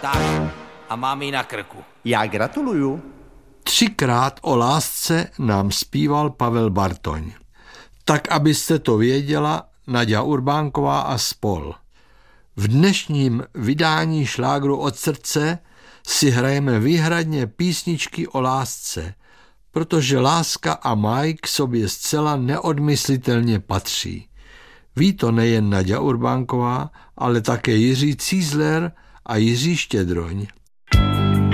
Tak, a mám ji na krku. Já gratuluju. 3krát o lásce nám zpíval Pavel Bartoň. Tak, abyste to věděla, Naďa Urbánková a spol. V dnešním vydání Šlágru od srdce si hrajeme výhradně písničky o lásce, protože láska a máj k sobě zcela neodmyslitelně patří. Ví to nejen Naďa Urbánková, ale také Jiří Cízler a Jiří Štědroň.